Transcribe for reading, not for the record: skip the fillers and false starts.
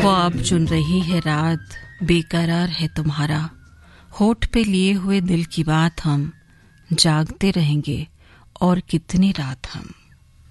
ख्वाब चुन रही है रात, बेकरार है तुम्हारा, होठ पे लिए हुए दिल की बात हम जागते रहेंगे और कितनी रात हम।